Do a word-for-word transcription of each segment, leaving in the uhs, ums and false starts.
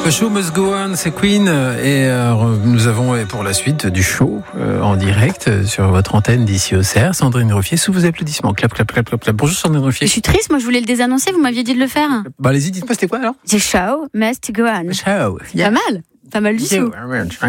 The show must go on, c'est Queen, et euh, nous avons pour la suite du show euh, en direct euh, sur votre antenne d'ici au Cerf, Sandrine Ruffier, sous vos applaudissements. Clap, clap, clap, clap, clap. Bonjour Sandrine Ruffier. Je suis triste, moi je voulais le désannoncer, vous m'aviez dit de le faire. Bah allez-y, dites-moi c'était quoi alors? The show must go on. Show. Yeah. Pas mal, pas mal du tout.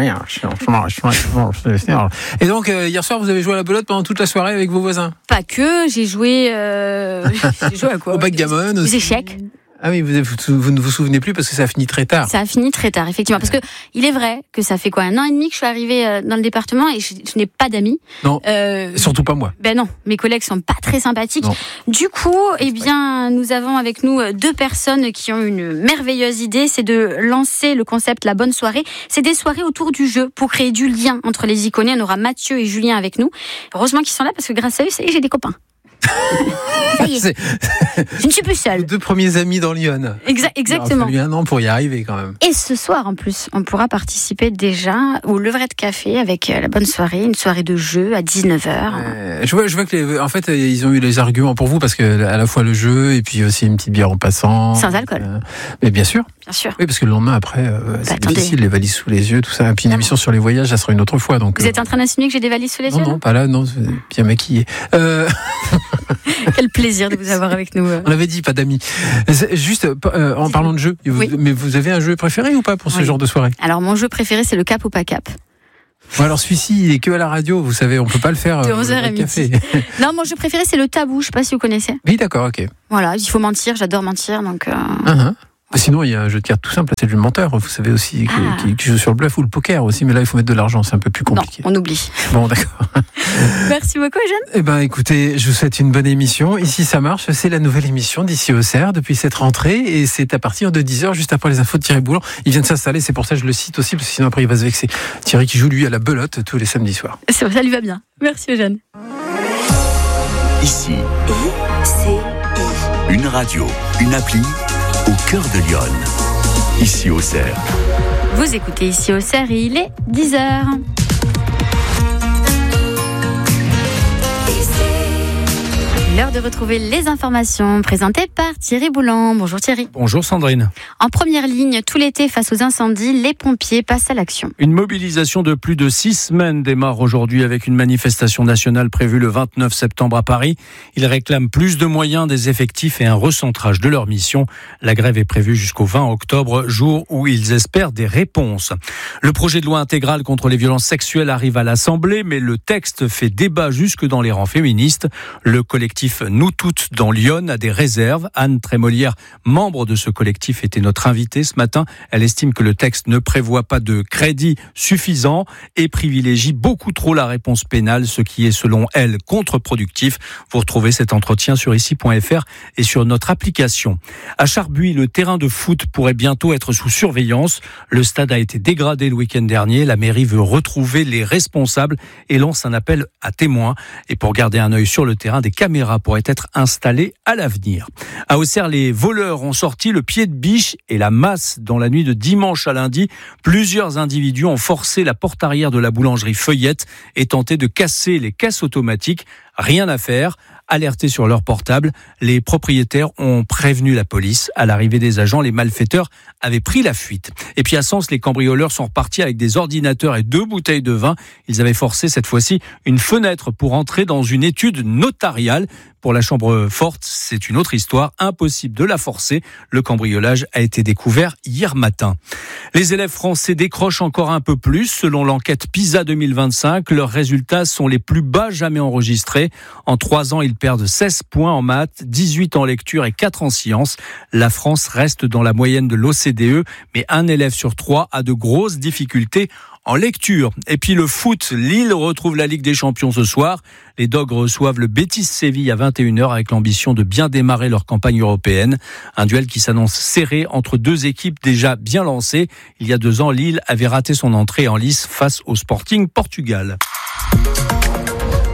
Et donc euh, hier soir vous avez joué à la belote pendant toute la soirée avec vos voisins? Pas que, j'ai joué, euh... j'ai joué à quoi? Au backgammon aussi. Aux échecs. Ah oui, vous, vous, vous ne vous souvenez plus parce que ça a fini très tard. Ça a fini très tard, effectivement. Parce que il est vrai que ça fait quoi, un an et demi que je suis arrivée dans le département et je, je n'ai pas d'amis. Non, euh, surtout pas moi. Ben non, mes collègues sont pas très sympathiques. Non. Du coup, eh bien, nous avons avec nous deux personnes qui ont une merveilleuse idée, c'est de lancer le concept La Bonne Soirée. C'est des soirées autour du jeu pour créer du lien entre les icônes. On aura Mathieu et Julien avec nous. Heureusement qu'ils sont là parce que grâce à eux, ça y est, j'ai des copains. Ça y est. Je ne suis plus seule. Vos deux premiers amis dans Lyon. Exa- exactement. Il a fallu un an pour y arriver quand même. Et ce soir en plus, on pourra participer déjà au levrette café avec La Bonne Soirée, une soirée de jeu à dix-neuf heures. Euh, je vois, je vois que les, en fait ils ont eu les arguments pour vous parce que à la fois le jeu et puis aussi une petite bière en passant. Sans alcool. Euh, mais bien sûr. Bien sûr. Oui, parce que le lendemain après, euh, bah, c'est attendez. difficile, les valises sous les yeux, tout ça. Et puis une émission sur les voyages, ça sera une autre fois. Donc. Vous euh... êtes en train d'insinuer que j'ai des valises sous les non, yeux? Non, non, pas là, non, bien maquillé. Euh... Quel plaisir de vous avoir avec nous. On l'avait dit, pas d'amis. Juste euh, en parlant de jeu, vous, oui. mais vous avez un jeu préféré ou pas pour ce oui. genre de soirée? Alors mon jeu préféré, c'est le cap ou pas cap. Bon, alors celui-ci, il est que à la radio, vous savez, on peut pas le faire. De onze heures à midi. Non, mon jeu préféré, c'est le tabou. Je sais pas si vous connaissez. Oui, d'accord, ok. Voilà, il faut mentir. J'adore mentir, donc. Euh... Uh-huh. Sinon, il y a un jeu de cartes tout simple, c'est le menteur, vous savez aussi, qui, ah. qui, qui joue sur le bluff ou le poker aussi, mais là, il faut mettre de l'argent, c'est un peu plus compliqué. Non, on oublie. Bon, d'accord. Merci beaucoup, Eugène. Eh ben, écoutez, je vous souhaite une bonne émission. Ici, ça marche, c'est la nouvelle émission d'ici au Cerf, depuis cette rentrée, et c'est à partir de dix heures, juste après les infos de Thierry Boulan. Il vient de s'installer, c'est pour ça que je le cite aussi, parce que sinon après, il va se vexer. Thierry qui joue, lui, à la belote tous les samedis soirs. C'est vrai, ça lui va bien. Merci, Eugène. Ici, I, C, I. Une radio, une appli, au cœur de Lyon, ici au Cerf. Vous écoutez Ici au Cerf et il est dix heures. L'heure de retrouver les informations présentées par Thierry Boulan. Bonjour Thierry. Bonjour Sandrine. En première ligne, tout l'été face aux incendies, les pompiers passent à l'action. Une mobilisation de plus de six semaines démarre aujourd'hui avec une manifestation nationale prévue le vingt-neuf septembre à Paris. Ils réclament plus de moyens, des effectifs et un recentrage de leur mission. La grève est prévue jusqu'au vingt octobre, jour où ils espèrent des réponses. Le projet de loi intégral contre les violences sexuelles arrive à l'Assemblée, mais le texte fait débat jusque dans les rangs féministes. Le collectif Nous Toutes dans Lyon a des réserves. Anne Trémolière, membre de ce collectif, était notre invitée ce matin. Elle estime que le texte ne prévoit pas de crédit suffisant et privilégie beaucoup trop la réponse pénale, ce qui est selon elle contre-productif. Vous retrouvez cet entretien sur ici point f r et sur notre application. À Charbuis, le terrain de foot pourrait bientôt être sous surveillance. Le stade a été dégradé le week-end dernier. La mairie veut retrouver les responsables et lance un appel à témoins. Et pour garder un œil sur le terrain, des caméras pourraient être installées à l'avenir. À Auxerre, les voleurs ont sorti le pied de biche et la masse dans la nuit de dimanche à lundi. Plusieurs individus ont forcé la porte arrière de la boulangerie Feuillette et tenté de casser les caisses automatiques. Rien à faire. Alertés sur leur portable, les propriétaires ont prévenu la police. À l'arrivée des agents, les malfaiteurs avaient pris la fuite. Et puis à Sens, les cambrioleurs sont repartis avec des ordinateurs et deux bouteilles de vin. Ils avaient forcé cette fois-ci une fenêtre pour entrer dans une étude notariale. Pour la chambre forte, c'est une autre histoire. Impossible de la forcer. Le cambriolage a été découvert hier matin. Les élèves français décrochent encore un peu plus. Selon l'enquête PISA deux mille vingt-cinq, leurs résultats sont les plus bas jamais enregistrés. En trois ans, ils perdent seize points en maths, dix-huit en lecture et quatre en sciences. La France reste dans la moyenne de l'O C D E, mais un élève sur trois a de grosses difficultés en lecture. Et puis le foot, Lille retrouve la Ligue des Champions ce soir. Les Dogs reçoivent le Betis Séville à vingt et une heures avec l'ambition de bien démarrer leur campagne européenne. Un duel qui s'annonce serré entre deux équipes déjà bien lancées. Il y a deux ans, Lille avait raté son entrée en lice face au Sporting Portugal.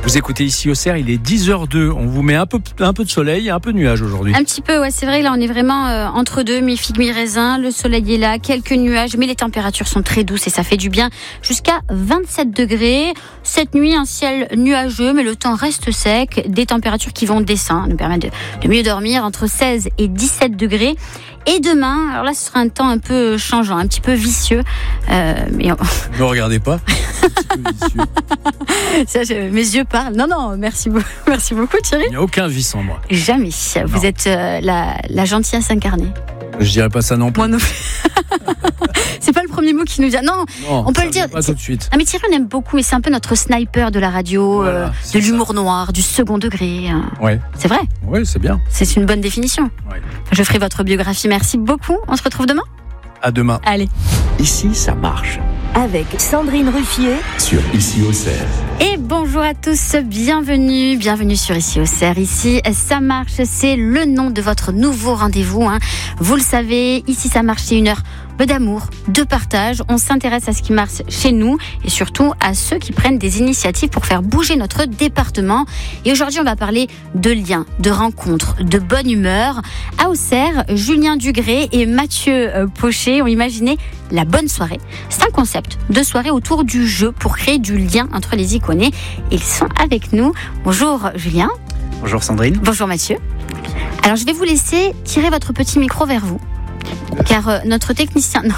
Vous écoutez ici au Cerf, il est dix heures deux. On vous met un peu, un peu de soleil et un peu de nuages aujourd'hui. Un petit peu, ouais, c'est vrai. Là, on est vraiment euh, entre deux, mi-figue, mi-raisin. Le soleil est là, quelques nuages, mais les températures sont très douces et ça fait du bien. Jusqu'à vingt-sept degrés. Cette nuit, un ciel nuageux, mais le temps reste sec. Des températures qui vont descendre, nous permettent de, de mieux dormir, entre seize et dix-sept degrés. Et demain, alors là, ce sera un temps un peu changeant, un petit peu vicieux. Euh, mais on... Ne regardez pas. Un petit peu vicieux. Ça, je, mes yeux parlent. Non, non, merci, beaucoup, merci beaucoup Thierry. Il n'y a aucun vice en moi. Jamais. Vous non. êtes euh, la, la gentillesse incarnée. Je dirais pas ça non plus. Moi non plus. C'est pas le premier mot qui nous vient. Non, non on peut le dire. Pas tout de suite. Ah, mais Thierry, on aime beaucoup et c'est un peu notre sniper de la radio, voilà, euh, de l'humour ça. noir, du second degré. Ouais. C'est vrai. Oui, c'est bien. C'est une bonne définition. Ouais. Je ferai votre biographie. Merci beaucoup. On se retrouve demain. À demain. Allez. Ici, ça marche. Avec Sandrine Ruffier sur Ici au Cerf. Et bonjour à tous, bienvenue, bienvenue sur Ici au Cerf. Ici, ça marche, c'est le nom de votre nouveau rendez-vous. Hein. Vous le savez, ici ça marche, c'est une heure d'amour, de partage. On s'intéresse à ce qui marche chez nous et surtout à ceux qui prennent des initiatives pour faire bouger notre département. Et aujourd'hui, on va parler de liens, de rencontres, de bonne humeur. À Auxerre, Julien Dugré et Mathieu Pochet ont imaginé la bonne soirée. C'est un concept de soirée autour du jeu pour créer du lien entre les iconés. Ils sont avec nous. Bonjour Julien. Bonjour Sandrine. Bonjour Mathieu. Alors je vais vous laisser tirer votre petit micro vers vous. Car euh, notre technicien non,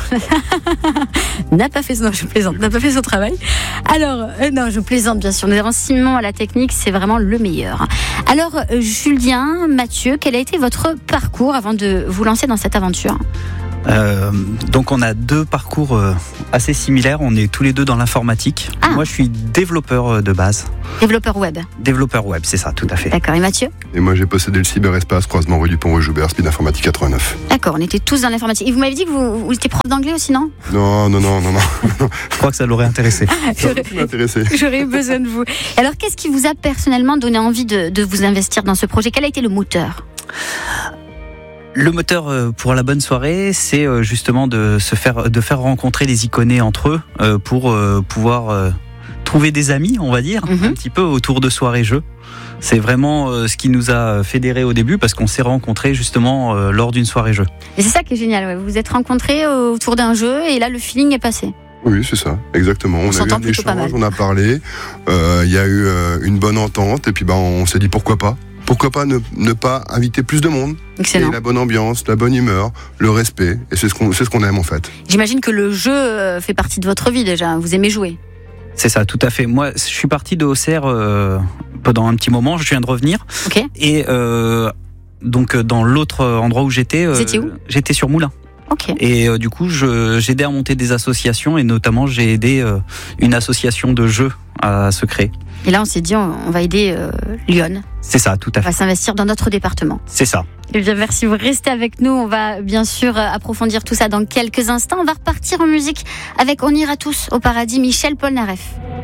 n'a pas fait son, non, je plaisante, n'a pas fait son travail. Alors, euh, non, je plaisante bien sûr. Nous avons Simon à la technique, c'est vraiment le meilleur. Alors, euh, Julien, Mathieu, quel a été votre parcours avant de vous lancer dans cette aventure ? Euh, donc on a deux parcours euh, assez similaires, on est tous les deux dans l'informatique. Ah. Moi je suis développeur de base. Développeur web. Développeur web, c'est ça, tout à fait. D'accord, et Mathieu ? Et moi j'ai possédé le cyberespace, croisement rue du Pont-Roche-Joubert, Speed Informatique quatre-vingt-neuf. D'accord, on était tous dans l'informatique. Et vous m'avez dit que vous, vous étiez prof d'anglais aussi, non ? Non, non, non, non, non. Je crois que ça l'aurait intéressé. Ça aurait pu m'intéresser. J'aurais eu besoin de vous. Alors qu'est-ce qui vous a personnellement donné envie de, de vous investir dans ce projet ? Quel a été le moteur ? Le moteur pour la bonne soirée, c'est justement de se faire, de faire rencontrer les iconés entre eux pour pouvoir trouver des amis, on va dire, mm-hmm. un petit peu autour de soirées-jeux. C'est vraiment ce qui nous a fédérés au début parce qu'on s'est rencontrés justement lors d'une soirée-jeu. Et c'est ça qui est génial, ouais. Vous vous êtes rencontrés autour d'un jeu et là le feeling est passé. Oui, c'est ça, exactement. On, on a eu un échange, on a parlé, il euh, y a eu euh, une bonne entente et puis bah, on s'est dit pourquoi pas. Pourquoi pas ne, ne pas inviter plus de monde ? Excellent. Et la bonne ambiance, la bonne humeur, le respect. Et c'est ce qu'on, c'est ce qu'on aime en fait. J'imagine que le jeu fait partie de votre vie déjà. Vous aimez jouer ? C'est ça, tout à fait. Moi, je suis parti de Auxerre euh, pendant un petit moment. Je viens de revenir. Ok. Et euh, donc, dans l'autre endroit où j'étais... Vous euh, étiez où ? J'étais sur Moulins. Ok. Et euh, du coup, je, j'ai aidé à monter des associations. Et notamment, j'ai aidé euh, une association de jeux à se créer. Et là, on s'est dit, on, on va aider euh, Lyon. C'est ça, tout à fait. On va s'investir dans notre département. C'est ça. Eh bien, merci, vous restez avec nous. On va bien sûr approfondir tout ça dans quelques instants. On va repartir en musique avec On ira tous au paradis, Michel Polnareff.